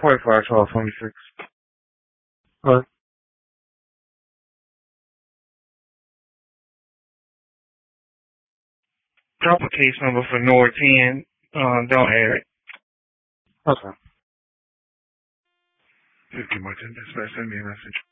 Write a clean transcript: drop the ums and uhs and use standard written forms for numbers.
451226. Alright. Drop a case number for Nord 10. Don't add it. Okay. 50 Martin Dispatch, send me a message.